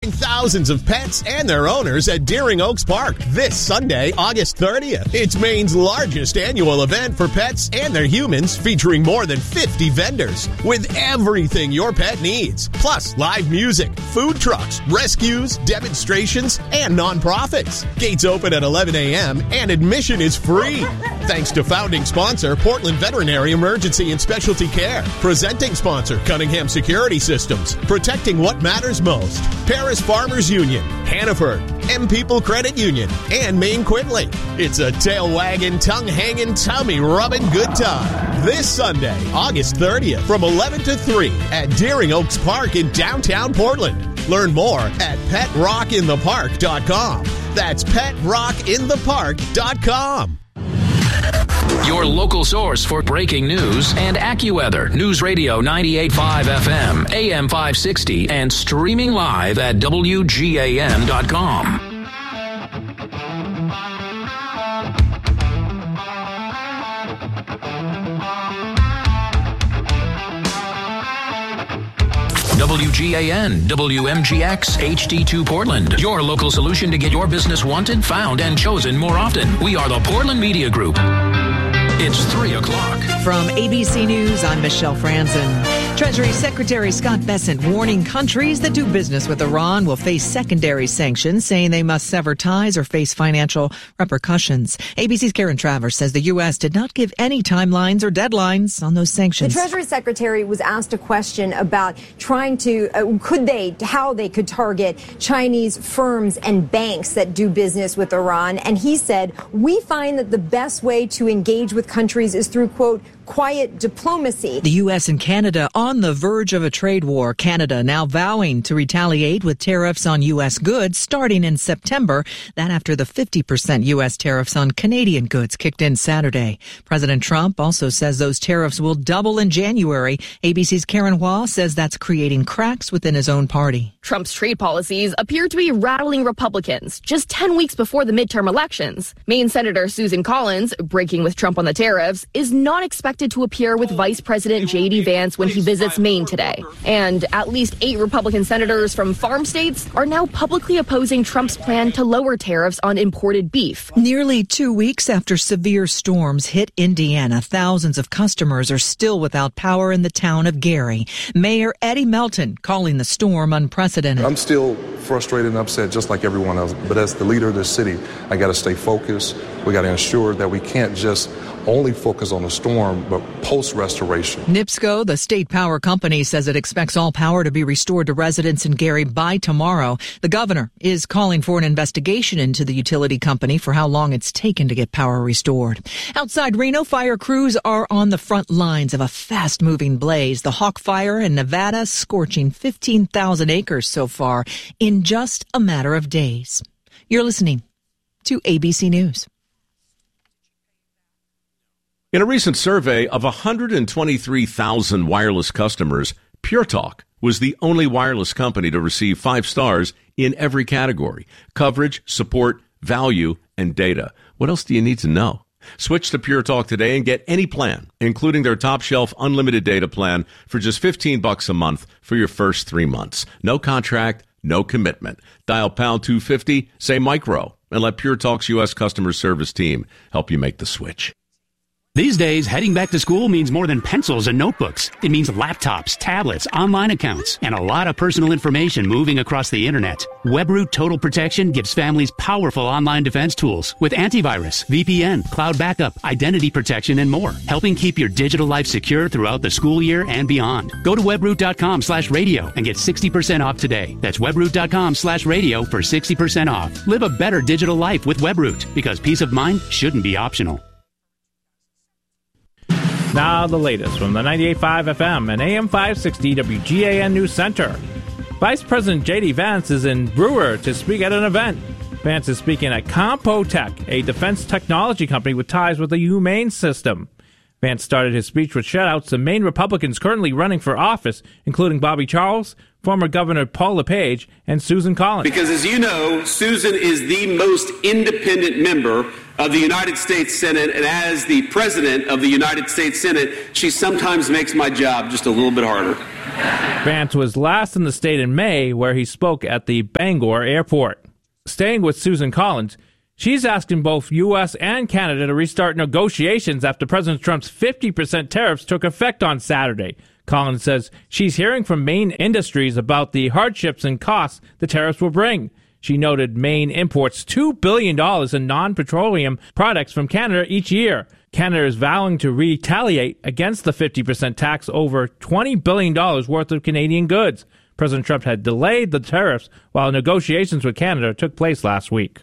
Join thousands of pets and their owners at Deering Oaks Park this Sunday, August 30th. It's Maine's largest annual event for pets and their humans, featuring more than 50 vendors with everything your pet needs. Plus, live music, food trucks, rescues, demonstrations, and nonprofits. Gates open at 11 a.m. and admission is free. Thanks to founding sponsor, Portland Veterinary Emergency and Specialty Care. Presenting sponsor, Cunningham Security Systems. Protecting what matters most. Paris Farmers Union, Hannaford, M People Credit Union, and Maine Quinley. It's a tail-wagging, tongue-hanging, tummy-rubbing good time. This Sunday, August 30th, from 11 to 3 at Deering Oaks Park in downtown Portland. Learn more at PetRockInThePark.com. That's PetRockInThePark.com. Your local source for breaking news and AccuWeather. News Radio 98.5 FM, AM 560, and streaming live at WGAN.com. WGAN, WMGX, HD2 Portland. Your local solution to get your business wanted, found, and chosen more often. We are the Portland Media Group. It's 3 o'clock. From ABC News, I'm Michelle Franzen. Treasury Secretary Scott Bessent warning countries that do business with Iran will face secondary sanctions, saying they must sever ties or face financial repercussions. ABC's Karen Travers says the U.S. did not give any timelines or deadlines on those sanctions. The Treasury Secretary was asked a question about trying to, how they could target Chinese firms and banks that do business with Iran. And he said, we find that the best way to engage with countries is through, quote, quiet diplomacy. The U.S. and Canada on the verge of a trade war. Canada now vowing to retaliate with tariffs on U.S. goods starting in September. That after the 50% U.S. tariffs on Canadian goods kicked in Saturday. President Trump also says those tariffs will double in January. ABC's Karen Hua says that's creating cracks within his own party. Trump's trade policies appear to be rattling Republicans just 10 weeks before the midterm elections. Maine Senator Susan Collins, breaking with Trump on the tariffs, is not expected to appear with Vice President J.D. Vance when he visits Maine today. And at least 8 Republican senators from farm states are now publicly opposing Trump's plan to lower tariffs on imported beef. Nearly 2 weeks after severe storms hit Indiana, thousands of customers are still without power in the town of Gary. Mayor Eddie Melton calling the storm unprecedented. I'm still frustrated and upset just like everyone else, but as the leader of this city, I got to stay focused. We got to ensure that we can't just only focus on the storm, but post-restoration. NIPSCO, the state power company, says it expects all power to be restored to residents in Gary by tomorrow. The governor is calling for an investigation into the utility company for how long it's taken to get power restored. Outside Reno, fire crews are on the front lines of a fast-moving blaze. The Hawk Fire in Nevada scorching 15,000 acres so far in just a matter of days. You're listening to ABC News. In a recent survey of 123,000 wireless customers, Pure Talk was the only wireless company to receive 5 stars in every category: coverage, support, value, and data. What else do you need to know? Switch to Pure Talk today and get any plan, including their top shelf unlimited data plan for just $15 a month for your first 3 months. No contract, no commitment. Dial pound 250, say micro, and let Pure Talk's U.S. customer service team help you make the switch. These days, heading back to school means more than pencils and notebooks. It means laptops, tablets, online accounts, and a lot of personal information moving across the internet. WebRoot Total Protection gives families powerful online defense tools with antivirus, VPN, cloud backup, identity protection, and more, helping keep your digital life secure throughout the school year and beyond. Go to webroot.com/radio and get 60% off today. That's webroot.com/radio for 60% off. Live a better digital life with WebRoot, because peace of mind shouldn't be optional. Now the latest from the 98.5 FM and AM 560 WGAN News Center. Vice President J.D. Vance is in Brewer to speak at an event. Vance is speaking at Compotech, a defense technology company with ties with the Humane system. Vance started his speech with shout-outs to Maine Republicans currently running for office, including Bobby Charles, former Governor Paul LePage, and Susan Collins. Because as you know, Susan is the most independent member of the United States Senate, and as the president of the United States Senate, she sometimes makes my job just a little bit harder. Vance was last in the state in May, where he spoke at the Bangor airport. Staying with Susan Collins, she's asking both U.S. and Canada to restart negotiations after President Trump's 50% tariffs took effect on Saturday. Collins says she's hearing from Maine industries about the hardships and costs the tariffs will bring. She noted Maine imports $2 billion in non-petroleum products from Canada each year. Canada is vowing to retaliate against the 50% tax over $20 billion worth of Canadian goods. President Trump had delayed the tariffs while negotiations with Canada took place last week.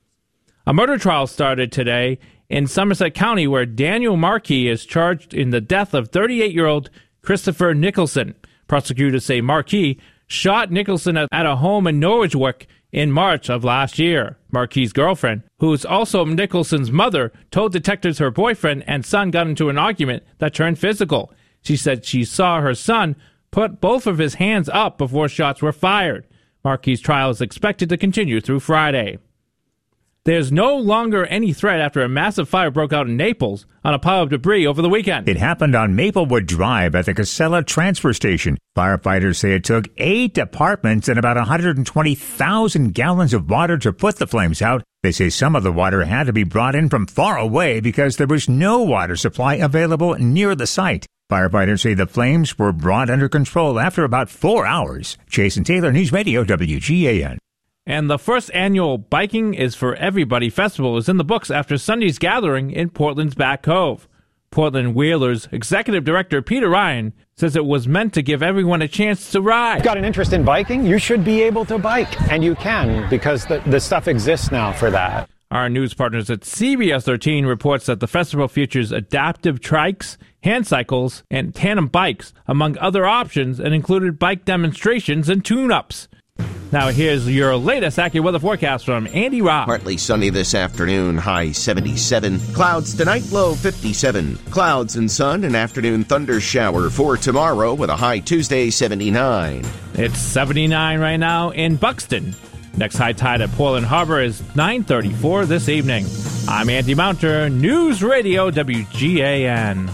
A murder trial started today in Somerset County, where Daniel Markey is charged in the death of 38-year-old Christopher Nicholson. Prosecutors say Markey shot Nicholson at a home in Norwich in March of last year. Markey's girlfriend, who is also Nicholson's mother, told detectives her boyfriend and son got into an argument that turned physical. She said she saw her son put both of his hands up before shots were fired. Markey's trial is expected to continue through Friday. There's no longer any threat after a massive fire broke out in Naples on a pile of debris over the weekend. It happened on Maplewood Drive at the Casella transfer station. Firefighters say it took 8 apartments and about 120,000 gallons of water to put the flames out. They say some of the water had to be brought in from far away because there was no water supply available near the site. Firefighters say the flames were brought under control after about 4 hours. Jason Taylor, News Radio, WGAN. And the first annual Biking is for Everybody festival is in the books after Sunday's gathering in Portland's Back Cove. Portland Wheelers Executive Director Peter Ryan says it was meant to give everyone a chance to ride. Got an interest in biking? You should be able to bike. And you can, because the stuff exists now for that. Our news partners at CBS 13 reports that the festival features adaptive trikes, hand cycles, and tandem bikes, among other options, and included bike demonstrations and tune-ups. Now here's your latest AccuWeather forecast from Andy Robb. Partly sunny this afternoon, high 77. Clouds tonight, low 57. Clouds and sun, an afternoon thunder shower for tomorrow with a high Tuesday 79. It's 79 right now in Buxton. Next high tide at Portland Harbor is 9:34 this evening. I'm Andy Mounter, News Radio WGAN.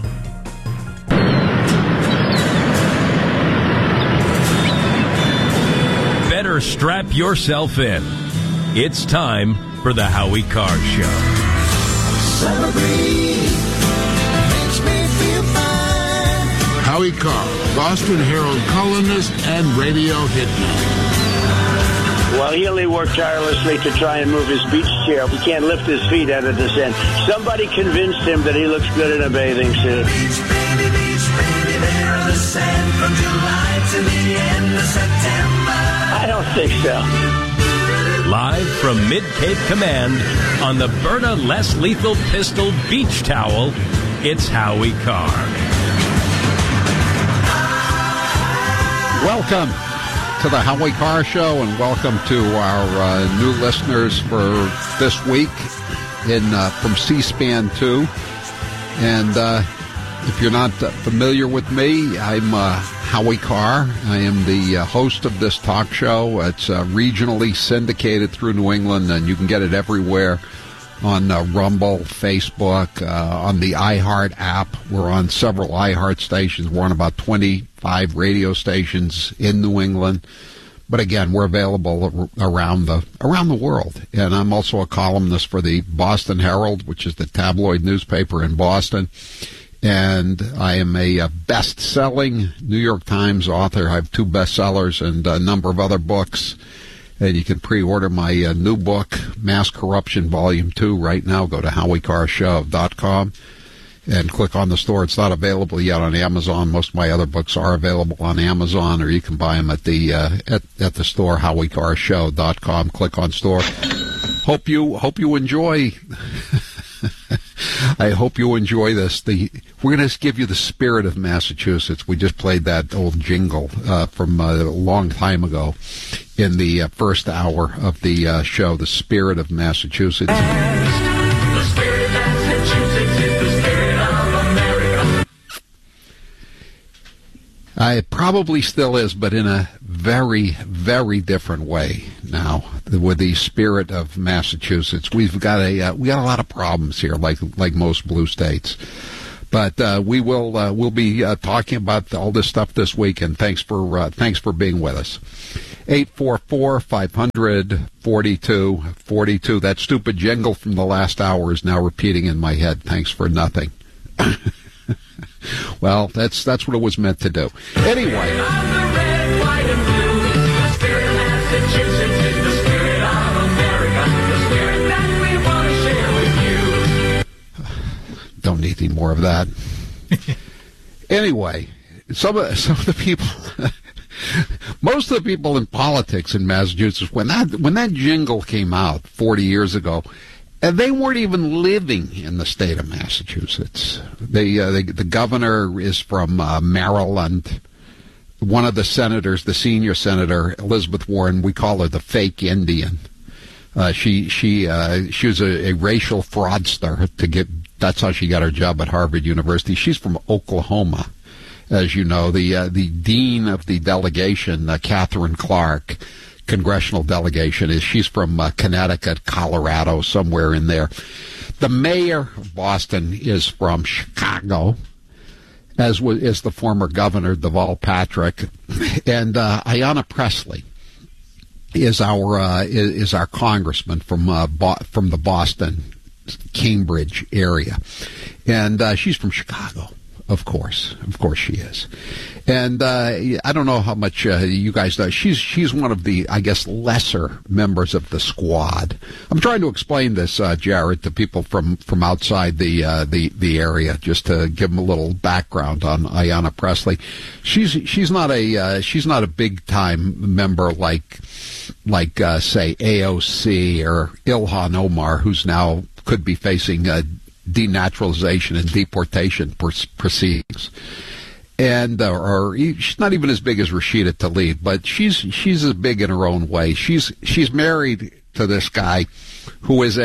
Better strap yourself in. It's time for the Howie Carr Show. Celebrate. Makes me feel fine. Howie Carr, Boston Herald columnist and radio hitman. While Healy worked tirelessly to try and move his beach chair, he can't lift his feet out of the sand. Somebody convinced him that he looks good in a bathing suit. Beach, baby, there on the sand from July to the end of September. I don't think so. Live from Mid-Cape Command on the Berta Less Lethal Pistol Beach Towel, it's Howie Carr. Welcome to the Howie Carr Show, and welcome to our new listeners for this week from C-SPAN 2. And if you're not familiar with me, I'm Howie Carr. I am the host of this talk show. It's regionally syndicated through New England, and you can get it everywhere on Rumble, Facebook, on the iHeart app. We're on several iHeart stations. We're on about 25 radio stations in New England. But again, we're available around the world. And I'm also a columnist for the Boston Herald, which is the tabloid newspaper in Boston. And I am a best-selling New York Times author. I have 2 bestsellers and a number of other books. And you can pre-order my new book, Mass Corruption, Volume 2, right now. Go to HowieCarrShow.com and click on the store. It's not available yet on Amazon. Most of my other books are available on Amazon, or you can buy them at the store, HowieCarrShow.com. Click on store. Hope you enjoy. I hope you enjoy this. We're going to give you the spirit of Massachusetts. We just played that old jingle from a long time ago in the first hour of the show, the spirit of Massachusetts. The spirit of Massachusetts is the spirit of America. It probably still is, but in a very, very different way now. With the spirit of Massachusetts, we've got a lot of problems here, like most blue states. But we'll be talking about all this stuff this week, and thanks for being with us. 844-500-4242. That stupid jingle from the last hour is now repeating in my head. Thanks for nothing. Well, that's what it was meant to do. Anyway. Don't need any more of that. Anyway, some of the people, most of the people in politics in Massachusetts, when that jingle came out 40 years ago, they weren't even living in the state of Massachusetts. The governor is from Maryland. One of the senators, the senior senator, Elizabeth Warren, we call her the fake Indian. She was a racial fraudster that's how she got her job at Harvard University. She's from Oklahoma, as you know. The dean of the delegation, Catherine Clark, congressional delegation, she's from Connecticut, Colorado, somewhere in there. The mayor of Boston is from Chicago, as is the former governor, Deval Patrick, and Ayanna Pressley is our congressman from the Boston, Cambridge area, and she's from Chicago. Of course she is. And I don't know how much you guys know. She's one of the, I guess, lesser members of the squad. I'm trying to explain this, Jared, to people from outside the area, just to give them a little background on Ayanna Pressley. She's not a big time member like say AOC or Ilhan Omar, who's now could be facing denaturalization and deportation proceedings, and or she's not even as big as Rashida Tlaib, but she's as big in her own way. She's married to this guy who is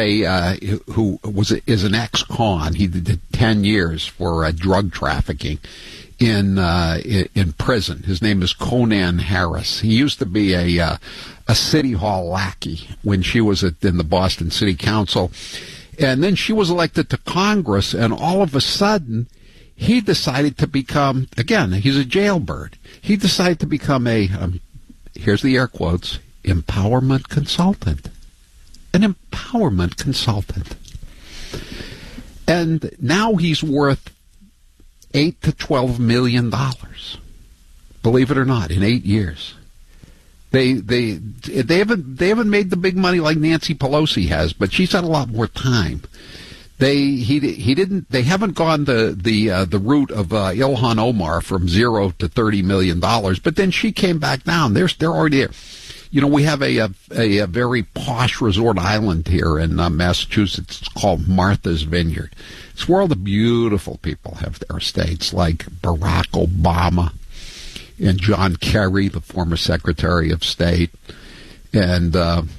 an ex-con. He did 10 years for drug trafficking in prison. His name is Conan Harris. He used to be a city hall lackey when she was in the Boston City Council. And then she was elected to Congress, and all of a sudden, he decided to become, again, he's a jailbird. He decided to become here's the air quotes, empowerment consultant. An empowerment consultant. And now he's worth $8 to $12 million. Believe it or not, in 8 years. They haven't made the big money like Nancy Pelosi has, but she's had a lot more time. They haven't gone the route of Ilhan Omar from $0 to $30 million, but then she came back down. They're already there. You know, we have a very posh resort island here in Massachusetts. It's called Martha's Vineyard. It's where all the beautiful people have their estates, like Barack Obama and John Kerry, the former Secretary of State, and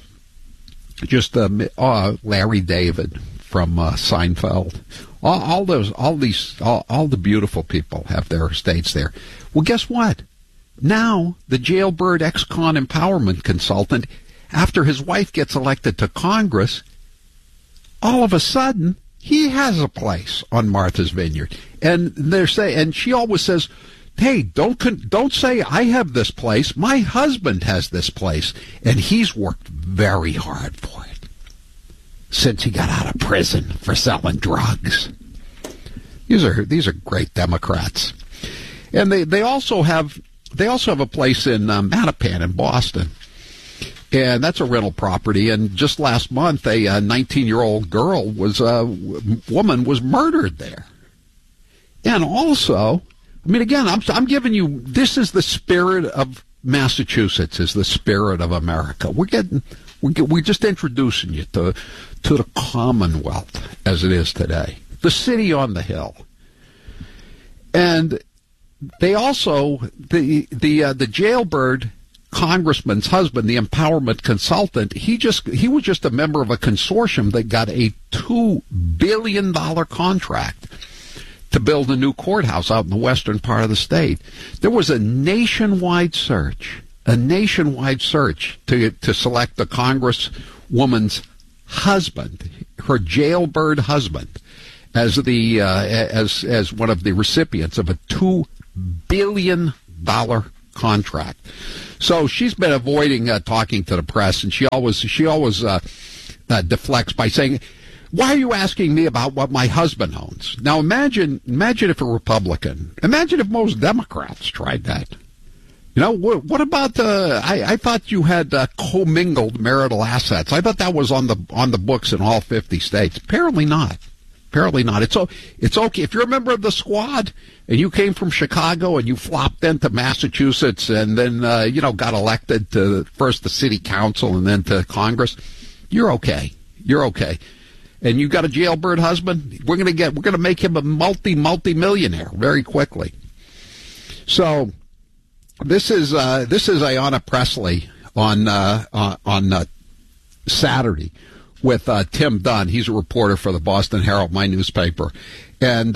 Larry David from Seinfeld. All the beautiful people have their estates there. Well, guess what? Now the jailbird ex-con empowerment consultant, after his wife gets elected to Congress, all of a sudden he has a place on Martha's Vineyard, and she always says, hey, don't say I have this place. My husband has this place, and he's worked very hard for it since he got out of prison for selling drugs. These are great Democrats, and they also have a place in Mattapan in Boston, and that's a rental property. And just last month, a 19-year-old woman was murdered there, and also. I mean, again, I'm giving you, this is the spirit of Massachusetts, is the spirit of America. We're just introducing you to the Commonwealth as it is today, the city on the hill. And they also, the jailbird congressman's husband, the empowerment consultant, he was just a member of a consortium that got a $2 billion contract to build a new courthouse out in the western part of the state. There was a nationwide search to select the congresswoman's husband, her jailbird husband, as the as one of the recipients of a $2 billion contract. So she's been avoiding talking to the press, and she always deflects by saying, "Why are you asking me about what my husband owns?" Now imagine if a Republican, imagine if most Democrats tried that. You know, what about I thought you had commingled marital assets. I thought that was on the books in all 50 states. Apparently not. It's okay if you're a member of the squad and you came from Chicago and you flopped into Massachusetts and then got elected to first the city council and then to Congress. You're okay. And you got a jailbird husband. We're gonna make him a multi-millionaire very quickly. So this is Ayanna Pressley on Saturday with Tim Dunn. He's a reporter for the Boston Herald, my newspaper, and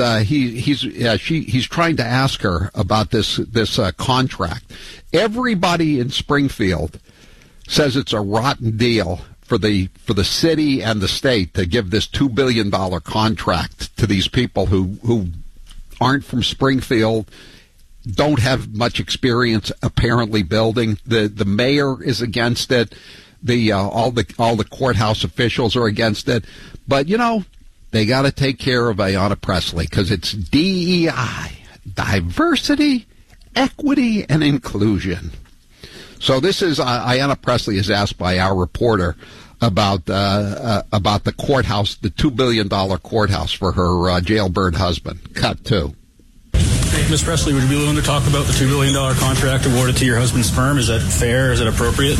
he's trying to ask her about this contract. Everybody in Springfield says it's a rotten deal for the city and the state to give this $2 billion contract to these people who aren't from Springfield, don't have much experience apparently building. The mayor is against it. All the courthouse officials are against it. But they got to take care of Ayanna Pressley because it's DEI, diversity, equity, and inclusion. So this is Ayanna Pressley is asked by our reporter about the courthouse, the $2 billion courthouse for her jailbird husband. Cut 2. Ms. Pressley, would you be willing to talk about the $2 billion contract awarded to your husband's firm? Is that fair? Is it appropriate?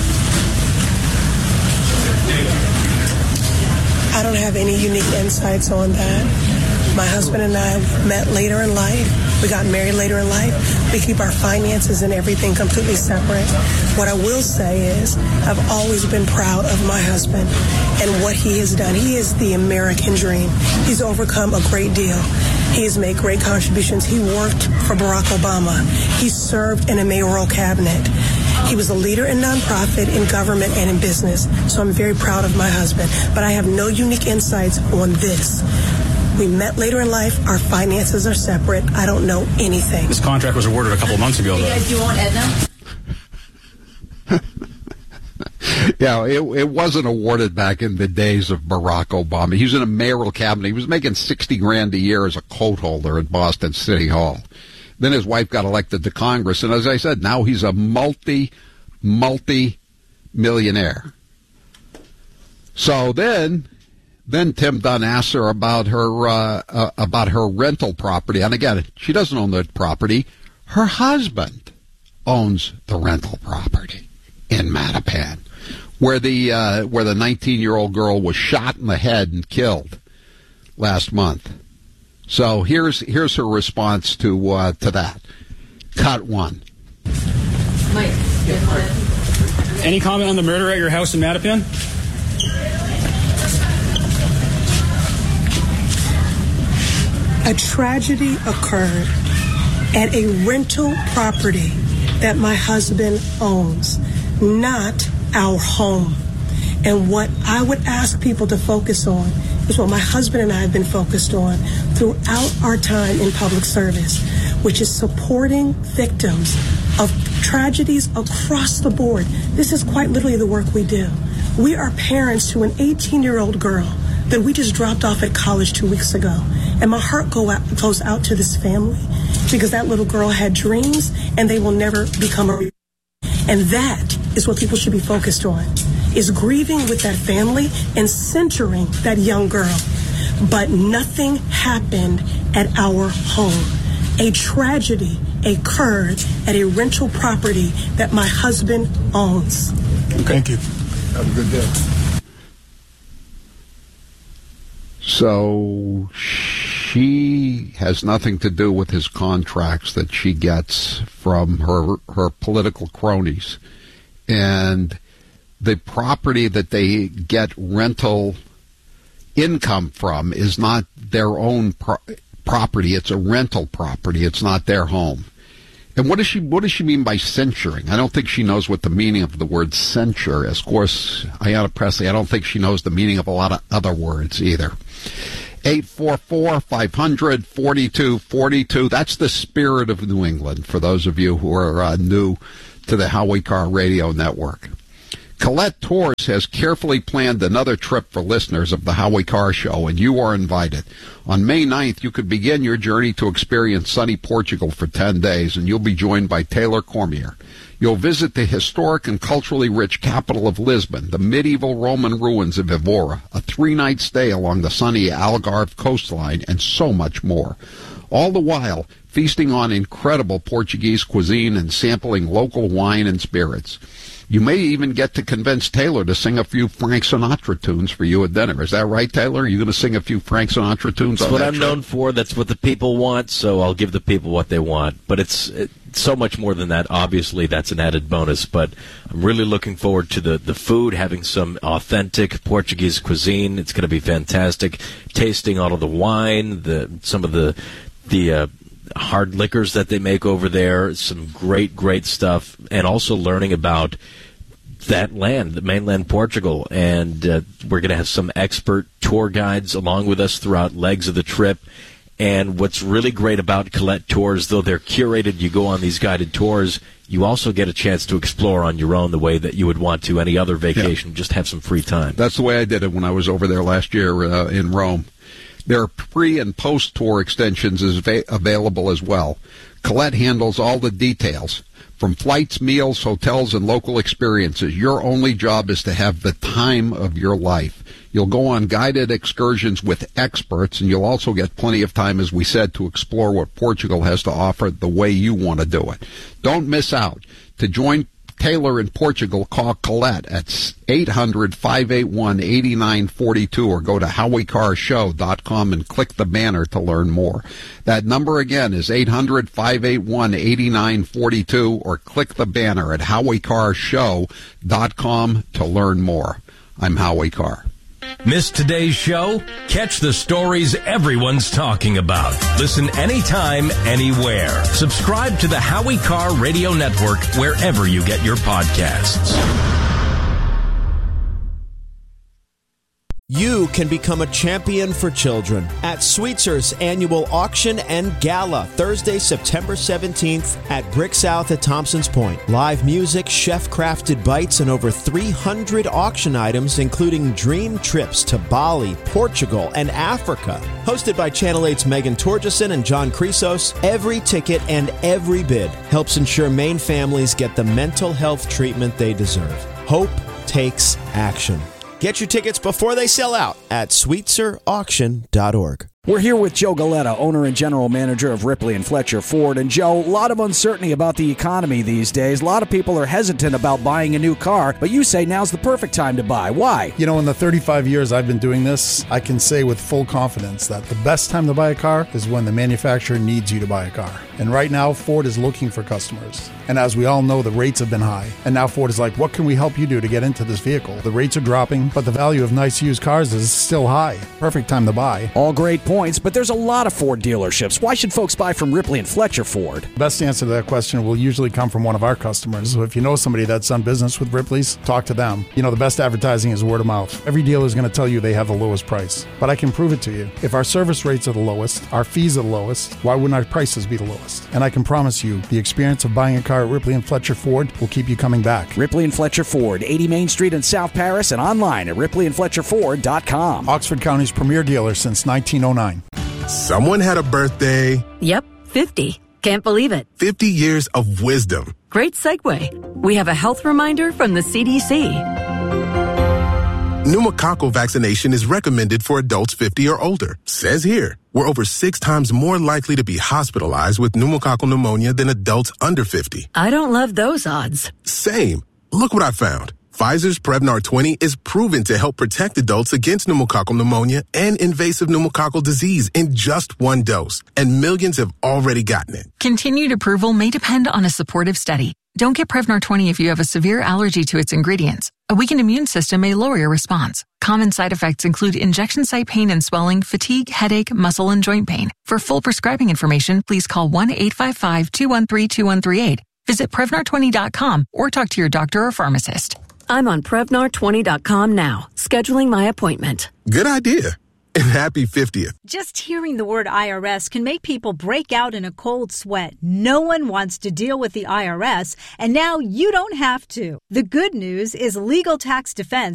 I don't have any unique insights on that. My husband and I met later in life. We got married later in life. We keep our finances and everything completely separate. What I will say is I've always been proud of my husband and what he has done. He is the American dream. He's overcome a great deal. He has made great contributions. He worked for Barack Obama. He served in a mayoral cabinet. He was a leader in nonprofit, in government, and in business. So I'm very proud of my husband. But I have no unique insights on this. We met later in life. Our finances are separate. I don't know anything. This contract was awarded a couple of months ago, though. Do you want Edna? Yeah, it wasn't awarded back in the days of Barack Obama. He was in a mayoral cabinet. He was making $60,000 a year as a coat holder at Boston City Hall. Then his wife got elected to Congress, and as I said, now he's a multi-millionaire. So then Tim Dunn asks her about her rental property, and again, she doesn't own the property. Her husband owns the rental property in Mattapan, where the 19-year-old girl was shot in the head and killed last month. So here's her response to that. Cut 1. Mike, any comment on the murder at your house in Mattapan? A tragedy occurred at a rental property that my husband owns, not our home. And what I would ask people to focus on is what my husband and I have been focused on throughout our time in public service, which is supporting victims of tragedies across the board. This is quite literally the work we do. We are parents to an 18-year-old girl that we just dropped off at college 2 weeks ago. And my heart goes out to this family because that little girl had dreams and they will never become a reality. And that is what people should be focused on, is grieving with that family and centering that young girl. But nothing happened at our home. A tragedy occurred at a rental property that my husband owns. Thank you. Have a good day. So she has nothing to do with his contracts that she gets from her political cronies. And the property that they get rental income from is not their own property. It's a rental property. It's not their home. And what does she mean by censuring? I don't think she knows what the meaning of the word censure is. Of course, Ayanna Pressley, I don't think she knows the meaning of a lot of other words either. 844-500-4242. That's the spirit of New England for those of you who are new to the Howie Carr Radio Network. Colette Tours has carefully planned another trip for listeners of the Howie Carr Show, and you are invited. On May 9th, you could begin your journey to experience sunny Portugal for 10 days, and you'll be joined by Taylor Cormier. You'll visit the historic and culturally rich capital of Lisbon, the medieval Roman ruins of Evora, a 3-night stay along the sunny Algarve coastline, and so much more. All the while, feasting on incredible Portuguese cuisine and sampling local wine and spirits. You may even get to convince Taylor to sing a few Frank Sinatra tunes for you at dinner. Is that right, Taylor? Are you going to sing a few Frank Sinatra tunes? That's what I'm known for. That's what the people want, so I'll give the people what they want. But it's so much more than that. Obviously, that's an added bonus. But I'm really looking forward to the food, having some authentic Portuguese cuisine. It's going to be fantastic. Tasting all of the wine, some of the hard liquors that they make over there, some great stuff, and also learning about that land, the mainland Portugal. And we're going to have some expert tour guides along with us throughout legs of the trip. And what's really great about Colette Tours, though they're curated, you go on these guided tours, you also get a chance to explore on your own the way that you would want to any other vacation, just have some free time. That's the way I did it when I was over there last year in Rome. There are pre- and post-tour extensions available as well. Colette handles all the details, from flights, meals, hotels, and local experiences. Your only job is to have the time of your life. You'll go on guided excursions with experts, and you'll also get plenty of time, as we said, to explore what Portugal has to offer the way you want to do it. Don't miss out. To join Taylor in Portugal, call Colette at 800-581-8942 or go to HowieCarrShow.com and click the banner to learn more. That number again is 800-581-8942 or click the banner at HowieCarrShow.com to learn more. I'm Howie Carr. Miss today's show? Catch the stories everyone's talking about. Listen anytime, anywhere. Subscribe to the Howie Carr Radio Network wherever you get your podcasts. You can become a champion for children at Sweetzer's annual auction and gala, Thursday, September 17th at Brick South at Thompson's Point. Live music, chef-crafted bites, and over 300 auction items, including dream trips to Bali, Portugal, and Africa. Hosted by Channel 8's Megan Torgeson and John Chrysos, every ticket and every bid helps ensure Maine families get the mental health treatment they deserve. Hope takes action. Get your tickets before they sell out at SweetzerAuction.org. We're here with Joe Galetta, owner and general manager of Ripley and Fletcher Ford. And Joe, a lot of uncertainty about the economy these days. A lot of people are hesitant about buying a new car, but you say now's the perfect time to buy. Why? You know, in the 35 years I've been doing this, I can say with full confidence that the best time to buy a car is when the manufacturer needs you to buy a car. And right now, Ford is looking for customers. And as we all know, the rates have been high. And now Ford is like, what can we help you do to get into this vehicle? The rates are dropping, but the value of nice used cars is still high. Perfect time to buy. All great points, but there's a lot of Ford dealerships. Why should folks buy from Ripley and Fletcher Ford? The best answer to that question will usually come from one of our customers. So if you know somebody that's done business with Ripley's, talk to them. You know, the best advertising is word of mouth. Every dealer is going to tell you they have the lowest price. But I can prove it to you. If our service rates are the lowest, our fees are the lowest, why wouldn't our prices be the lowest? And I can promise you, the experience of buying a car at Ripley and Fletcher Ford will keep you coming back. Ripley and Fletcher Ford, 80 Main Street in South Paris, and online at RipleyandFletcherFord.com. Oxford County's premier dealer since 1909. Someone had a birthday. Yep, 50. Can't believe it. 50 years of wisdom. Great segue. We have a health reminder from the CDC. Pneumococcal vaccination is recommended for adults 50 or older. Says here, we're over 6 times more likely to be hospitalized with pneumococcal pneumonia than adults under 50. I don't love those odds. Same. Look what I found. Pfizer's Prevnar 20 is proven to help protect adults against pneumococcal pneumonia and invasive pneumococcal disease in just 1 dose. And millions have already gotten it. Continued approval may depend on a supportive study. Don't get Prevnar 20 if you have a severe allergy to its ingredients. A weakened immune system may lower your response. Common side effects include injection site pain and swelling, fatigue, headache, muscle, and joint pain. For full prescribing information, please call 1-855-213-2138. Visit Prevnar20.com or talk to your doctor or pharmacist. I'm on Prevnar20.com now, scheduling my appointment. Good idea. And happy 50th. Just hearing the word IRS can make people break out in a cold sweat. No one wants to deal with the IRS, and now you don't have to. The good news is Legal Tax Defense